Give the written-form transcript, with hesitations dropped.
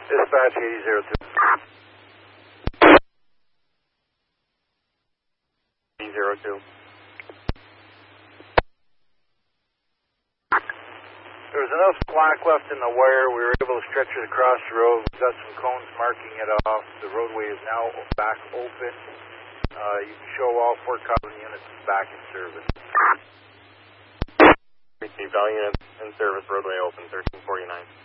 Dispatch 8002. 8002. There was enough slack left in the wire. We were able to stretch it across the road. We've got some cones marking it off. The roadway is now back open. You can show all 4 Covenant units back in service. Received all units in service, roadway open, 1349.